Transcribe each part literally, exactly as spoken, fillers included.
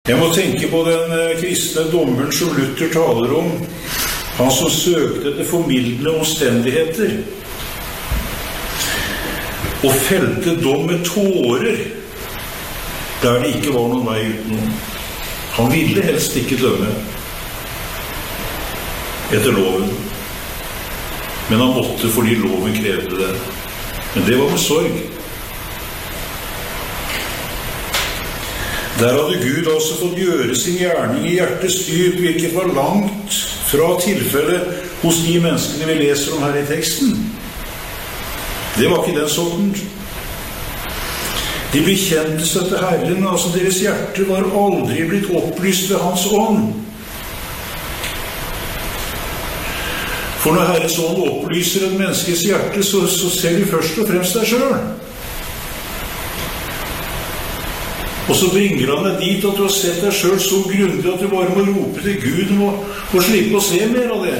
Jeg må tenke på den kristne dommeren som Luther taler om, han som søkte etter formildende omstendigheter, og felte dom med tårer, der det ikke var noen vei utenom. Han ville helst ikke dømme etter loven, men han måtte fordi loven krevde det. Men det var med sorg. Der hadde Gud altså fått gjøre sin gjerning i hjertets dyp, hvilket var langt fra tilfellet hos de menneskene vi leser om her i teksten. Det var ikke den sorten. De ble kjent til Herren, altså deres hjerte var aldri blitt opplyst ved hans ånd. For når Herrens ånd opplyser et menneskes hjerte, så, så ser vi først og fremst deg selv. Og så bringer han deg dit at du har sett deg selv så grundig at du bare må rope til Gud og, og slippe å se mer av det.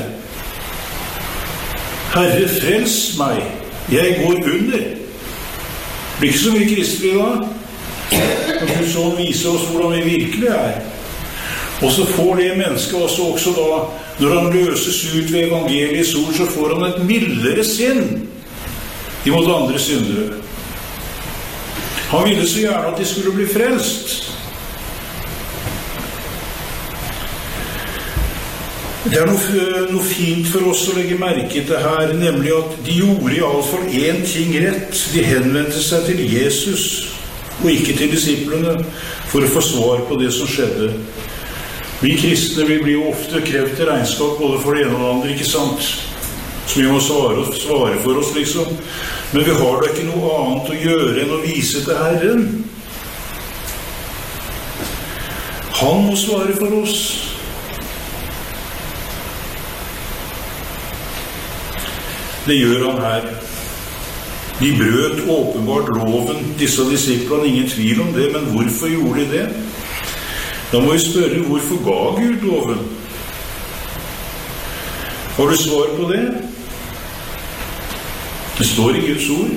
Herre, frels meg, jeg går under. Det blir ikke så mye kristelig da. Og Guds ånd viser oss hvordan vi virkelig er. Og så får det mennesket også, også da, når han løses ut ved evangeliets ord, så får han et mildere sinn imot andre syndere. Han ville så gjerne at de skulle bli frelst. Det er noe, noe fint for oss å legge merke til her, nemlig at de gjorde i alle fall en ting rett. De henvendte seg til Jesus, og ikke til disiplene, for å få svar på det som skjedde. Vi kristne vi blir jo ofte krevd til regnskap både for det ene og det andre, ikke sant? Så vi må svare, svare for oss, liksom. Men vi har da ikke noe annet å gjøre enn å vise til Herren. Han må svare for oss. Det gjør han her. De brøt åpenbart loven, disse disiplene, ingen tvil om det, men hvorfor gjorde de det? Da må vi spørre, hvorfor ga Gud loven? Har du svar på det? Det står i Guds ord.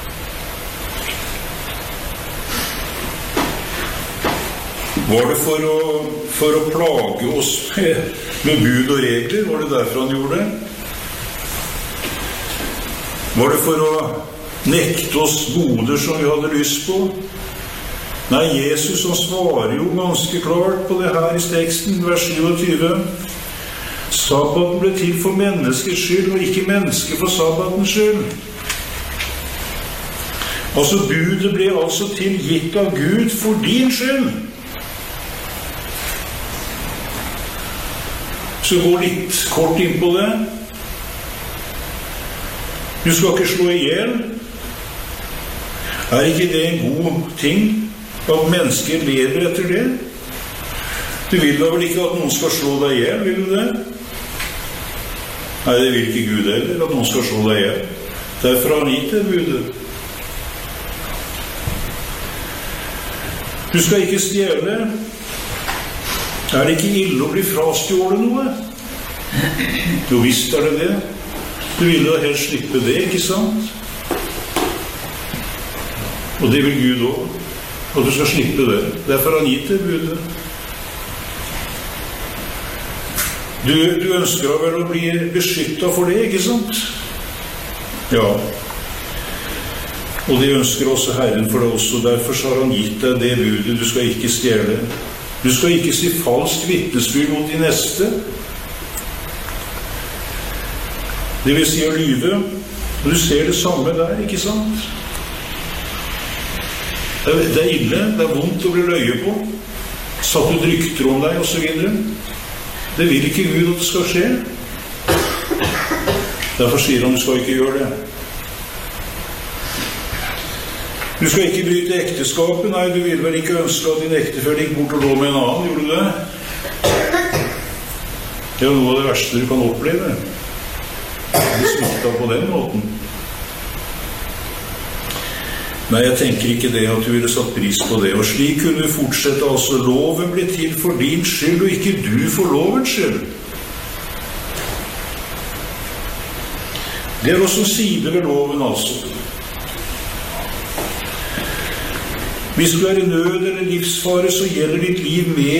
Var det for å, for å plage oss med, med bud og regler? Var det derfor han gjorde det? Var det for å nekte oss goder som vi hadde lyst på? Nei, Jesus han svarer jo ganske klart på det her i teksten, vers tjuesju. Sabbaten ble til for menneskets skyld, og ikke mennesket for sabbatens skyld. Altså, budet ble altså tilgitt av Gud for din skyld. Så gå litt kort inn på det. Du skal ikke slå ihjel. Er ikke det en god ting at mennesker lever etter det? Du vil da vel ikke at noen skal slå deg ihjel, vil du det? Nei, det vil ikke Gud heller, at noen skal slå deg ihjel. Derfor har han gitt det budet. Du skal ikke stjele. Er det ikke ille å bli frastjålet noe? Jo, visst er det det. Du vil da helst slippe det, ikke sant? Og det vil Gud også. Og du skal slippe det. Derfor har han gitt det budet. Du, du ønsker vel å bli beskyttet for det, ikke sant? Ja. Og det ønsker også Herren for deg også. Derfor har han gitt deg det budet. Du skal ikke stjele. Du skal ikke si falskt vitnesbyrd mot de neste. Det vil si å lyve. Og du ser det samme der, ikke sant? Det er, det er ille. Det er vondt å bli løye på. Satt ut rykter om deg, og så videre. Det vil ikke Gud at det skal skje. Derfor sier han du skal ikke gjøre det. Du skal ikke bryte ekteskapet. Nei, du vil vel ikke ønske at din ektefelle gikk bort og lå med en annen, gjorde du det? Det er noe av det verste du kan oppleve. Du smittet på den måten. Nei, jeg tenker ikke det at du ville satt pris på det. Og slik kunne du fortsette, altså loven ble til for din skyld, og ikke du for lovens skyld. Det er også sider ved loven, altså. Hvis du er i nød eller livsfare, så gjelder ditt liv mer